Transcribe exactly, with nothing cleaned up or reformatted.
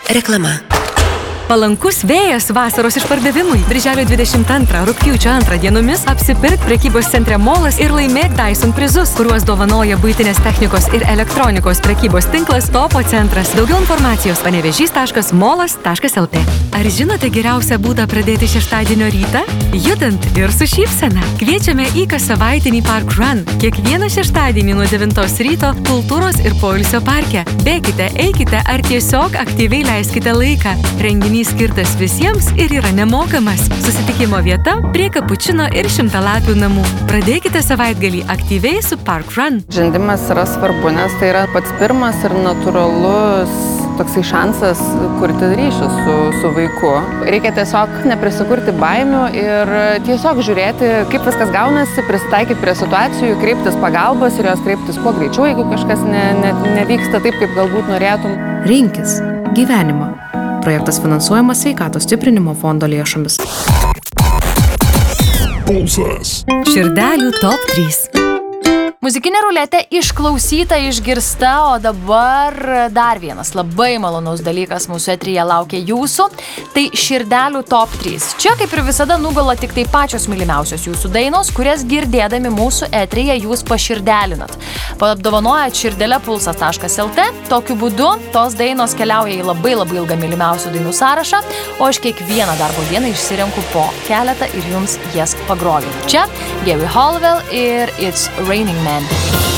Reklama. Palankus vėjas vasaros išpardavimui. Birželio dvidešimt antrą, rugpjūčio antrą dienomis apsipirk prekybos centre Molas ir laimėk Dyson prizus, kuriuos dovanoja buitinės technikos ir elektronikos prekybos tinklas Topo centras. Daugiau informacijos panevėžys taškas molas taškas lt. Ar žinote geriausią būdą pradėti šeštadienio rytą? Judant ir su šypsena. Kviečiame į kassavaitinį Park Run. Kiekvieną šeštadienį nuo devintos ryto kultūros ir poilsio parke. Bėkite, eikite ar tiesiog aktyviai leiskite laiką. Renginys skirtas visiems ir yra nemokamas. Susitikimo vieta prie Kapučino ir Šimtalapių namų. Pradėkite savaitgalį aktyviai su Park Run. Žendimas yra svarbu, nes tai yra pats pirmas ir natūralus toksai šansas kurti ryšį su, su vaiku. Reikia tiesiog neprisikurti baimių ir tiesiog žiūrėti, kaip viskas gaunasi, prisitaikyti prie situacijų, kreiptis pagalbos ir jos kreiptis kuo greičiau, jeigu kažkas ne, ne, nevyksta taip, kaip galbūt norėtum. Rinkis gyvenimą. Projektas finansuojamas Sveikatos stiprinimo fondo lėšomis. Pulsas. Širdelių top trys. Muzikinė ruletė išklausyta, išgirsta, o dabar dar vienas labai malonus dalykas mūsų eteryje laukia jūsų. Tai širdelių top trys. Čia kaip ir visada nugula tik tai pačios mylimiausios jūsų dainos, kurias girdėdami mūsų eteryje jūs paširdelinat. Apdovanojat širdelę pulsas taškas lt. Tokiu būdu tos dainos keliauja į labai labai ilgą mylimiausių dainų sąrašą, o aš kiekvieną darbo dieną išsirenku po keletą ir jums jas pagroju. Čia Gary Halliwell ir It's Raining Man.